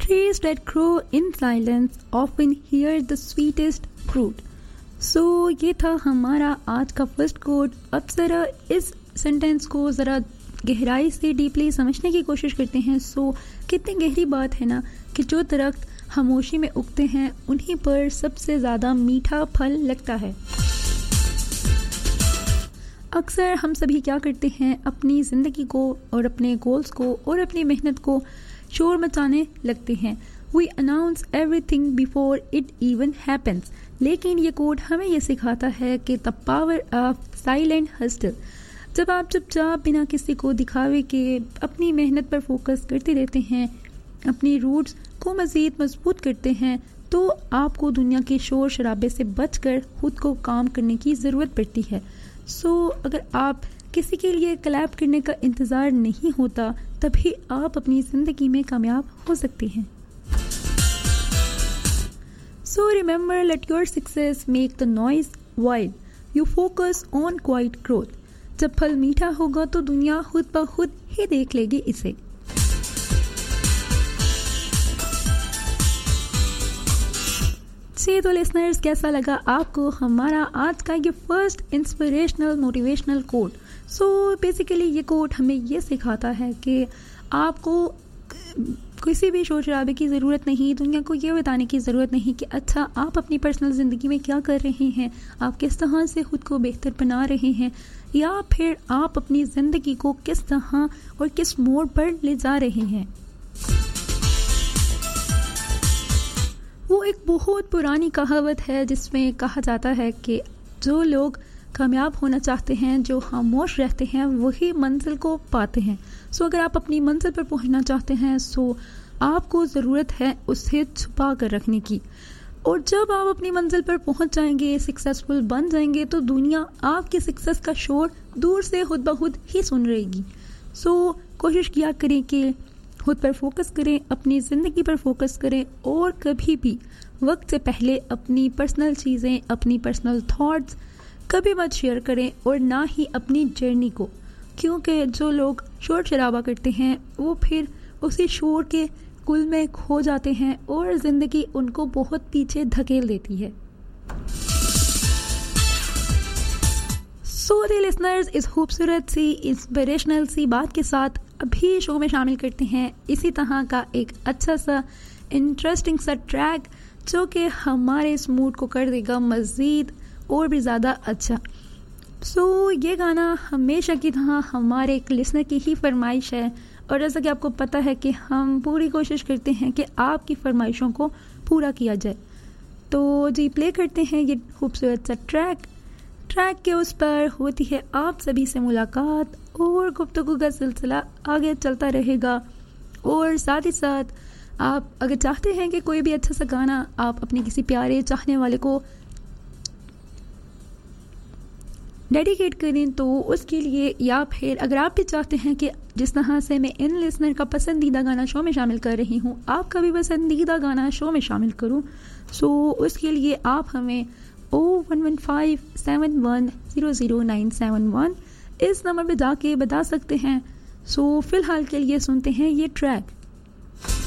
Trees that grow in silence often hear the sweetest fruit. So ये था हमारा आज का फर्स्ट कोट. अब ज़रा इस सेंटेंस को ज़रा गहराई से डीपली समझने की कोशिश करते हैं. सो कितनी गहरी बात है ना कि जो दरख्त खामोशी में उगते हैं उन्हीं पर सबसे ज़्यादा मीठा फल लगता है. अक्सर हम सभी क्या करते हैं, अपनी ज़िंदगी को और अपने गोल्स को और अपनी मेहनत को शोर मचाने लगते हैं. We announce everything before it even happens. लेकिन ये कोड हमें ये सिखाता है कि the power of silent hustle. जब आप चुपचाप बिना किसी को दिखावे के अपनी मेहनत पर फोकस करते रहते हैं, अपनी रूट्स को मज़ीद मजबूत करते हैं, तो आपको दुनिया के शोर शराबे से बचकर खुद को काम करने की ज़रूरत पड़ती है. सो अगर आप किसी के लिए क्लैप करने का इंतज़ार नहीं होता, तभी आप अपनी ज़िंदगी में कामयाब हो सकते हैं. So remember, let your success make the noise while you focus on quite growth. जब फल मीठा होगा तो दुनिया खुद ब खुद ही देख लेगी इसे. तो लिसनर्स, कैसा लगा आपको हमारा आज का ये first inspirational motivational quote. So basically ये कोट हमें ये सिखाता है कि आपको किसी भी शोर शराबे की ज़रूरत नहीं, दुनिया को ये बताने की ज़रूरत नहीं कि अच्छा आप अपनी पर्सनल ज़िंदगी में क्या कर रहे हैं, आप किस तरह से खुद को बेहतर बना रहे हैं, या फिर आप अपनी ज़िंदगी को किस तरह और किस मोड़ पर ले जा रहे हैं. वो एक बहुत पुरानी कहावत है जिसमें कहा जाता है कि जो लोग कामयाब होना चाहते हैं, जो खामोश रहते हैं, वही मंजिल को पाते हैं. सो अगर आप अपनी मंजिल पर पहुंचना चाहते हैं, सो आपको ज़रूरत है उसे छुपा कर रखने की. और जब आप अपनी मंजिल पर पहुंच जाएंगे, सक्सेसफुल बन जाएंगे, तो दुनिया आपकी सक्सेस का शोर दूर से खुद ब खुद ही सुन रहेगी. सो कोशिश किया करें कि खुद पर फोकस करें, अपनी ज़िंदगी पर फोकस करें, और कभी भी वक्त से पहले अपनी पर्सनल चीज़ें, अपनी पर्सनल थॉट्स कभी मत शेयर करें, और ना ही अपनी जर्नी को. क्योंकि जो लोग शोर शराबा करते हैं वो फिर उसी शोर के कुल में खो जाते हैं और ज़िंदगी उनको बहुत पीछे धकेल देती है. सो दी लिसनर्स, इस खूबसूरत सी इंस्पिरेशनल सी बात के साथ अभी शो में शामिल करते हैं इसी तरह का एक अच्छा सा इंटरेस्टिंग सा ट्रैक जो कि हमारे इस मूड को कर देगा मज़ीद और भी ज़्यादा अच्छा. सो ये गाना हमेशा की तरह हमारे एक लिसनर की ही फरमाइश है, और जैसा कि आपको पता है कि हम पूरी कोशिश करते हैं कि आपकी फरमाइशों को पूरा किया जाए. तो जी प्ले करते हैं ये खूबसूरत सा ट्रैक के उस पर होती है आप सभी से मुलाकात, और गुफ्तगू का सिलसिला आगे चलता रहेगा. और साथ ही साथ आप अगर चाहते हैं कि कोई भी अच्छा सा गाना आप अपने किसी प्यारे चाहने वाले को डेडिकेट करें, तो उसके लिए, या फिर अगर आप भी चाहते हैं कि जिस तरह से मैं इन लिसनर का पसंदीदा गाना शो में शामिल कर रही हूँ, आपका भी पसंदीदा गाना शो में शामिल करूँ, सो उसके लिए आप हमें 011571000971 इस नंबर पे जाके बता सकते हैं. सो फिलहाल के लिए सुनते हैं ये ट्रैक.